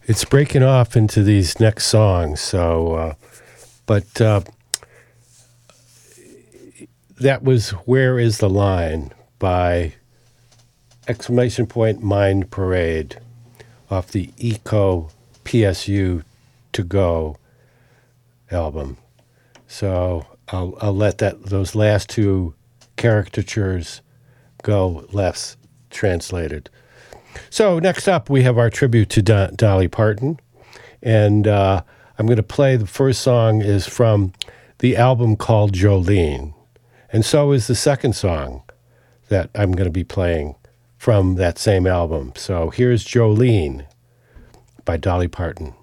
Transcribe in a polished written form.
It's breaking off into these next songs, but that was Where Is the Line by Mind Parade off the Eco PSU To Go album. So I'll let those last two caricatures go less translated. So next up, we have our tribute to Dolly Parton, and I'm going to play the first song is from the album called Jolene, and so is the second song that I'm going to be playing from that same album. So here's Jolene by Dolly Parton.